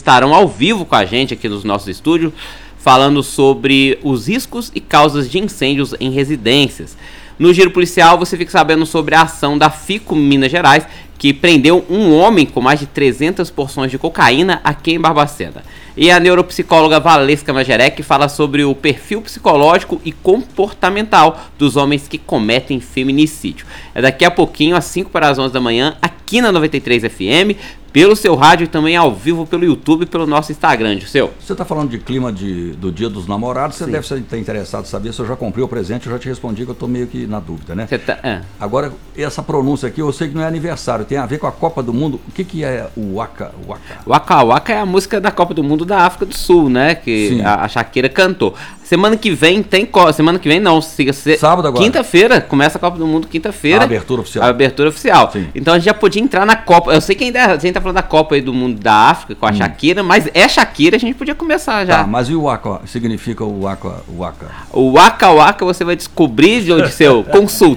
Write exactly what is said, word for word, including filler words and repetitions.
estarão ao vivo com a gente aqui nos nossos estúdios, falando sobre os riscos e causas de incêndios em residências. No Giro Policial você fica sabendo sobre a ação da Fico Minas Gerais, que prendeu um homem com mais de trezentas porções de cocaína aqui em Barbacena. E a neuropsicóloga Valesca Magerec fala sobre o perfil psicológico e comportamental dos homens que cometem feminicídio. É daqui a pouquinho, às cinco para as onze da manhã, aqui na noventa e três F M, pelo seu rádio e também ao vivo pelo YouTube e pelo nosso Instagram, seu. Você está falando de clima de, do Dia dos Namorados, você Sim. deve estar interessado em saber se eu já comprei o presente, eu já te respondi que eu estou meio que na dúvida, né? Você tá, é. Agora, essa pronúncia aqui, eu sei que não é aniversário, tem a ver com a Copa do Mundo. O que, que é o Waka Waka? Waka Waka é a música da Copa do Mundo da África do Sul, né? Que a, a Shakira cantou. Semana que vem tem Semana que vem não, se, se, sábado agora. Quinta-feira, começa a Copa do Mundo quinta-feira. A abertura oficial. A abertura oficial. Sim. Então a gente já podia entrar na Copa. Eu sei que ainda a gente tá falando da Copa aí do Mundo da África com a hum. Shakira, mas é Shakira, a gente podia começar já. Tá, mas e o Waka? Significa o Waka Waka? O Waka Waka você vai descobrir de onde seu consulta.